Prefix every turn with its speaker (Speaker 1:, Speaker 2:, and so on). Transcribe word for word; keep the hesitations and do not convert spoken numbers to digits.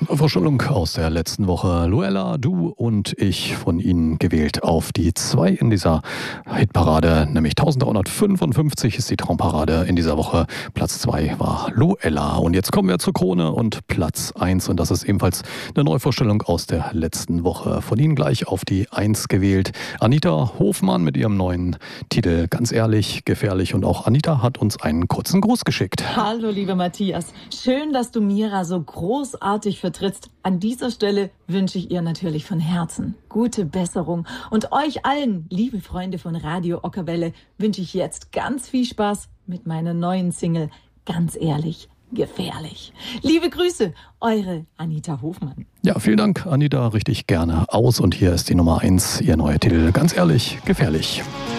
Speaker 1: Vorstellung aus der letzten Woche. Luella, du und ich von Ihnen gewählt auf die zwei in dieser Hitparade, nämlich eintausenddreihundertfünfundfünfzig ist die Traumparade in dieser Woche. Platz zwei war Luella. Und jetzt kommen wir zur Krone und Platz eins. Und das ist ebenfalls eine Neuvorstellung aus der letzten Woche. Von Ihnen gleich auf die eins gewählt. Anita Hofmann mit ihrem neuen Titel Ganz ehrlich, gefährlich. Und auch Anita hat uns einen kurzen Gruß geschickt.
Speaker 2: Hallo, lieber Matthias. Schön, dass du Mira so großartig vertrittst. An dieser Stelle wünsche ich ihr natürlich von Herzen gute Besserung. Und euch allen, liebe Freunde von Radio Ockerwelle, wünsche ich jetzt ganz viel Spaß mit meiner neuen Single Ganz ehrlich, gefährlich. Liebe Grüße, eure Anita Hofmann.
Speaker 1: Ja, vielen Dank, Anita, richtig gerne aus. Und hier ist die Nummer eins, ihr neuer Titel Ganz ehrlich, gefährlich.